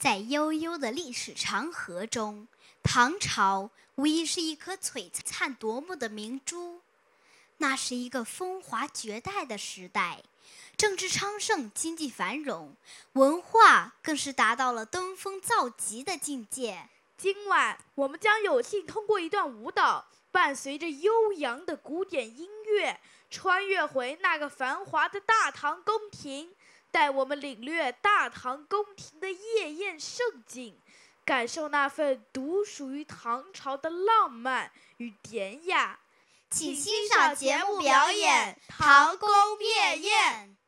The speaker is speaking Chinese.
在悠悠的历史长河中，唐朝无疑是一颗璀璨夺目的明珠。那是一个风华绝代的时代，政治昌盛，经济繁荣，文化更是达到了登峰造极的境界。 今晚我们将有幸通过一段舞蹈，伴随着悠扬的古典音乐，穿越回那个繁华的大唐宫廷，带我们领略大唐宫廷的夜宴盛景，感受那份独属于唐朝的浪漫与典雅。 请欣赏节目表演《唐宫夜宴》。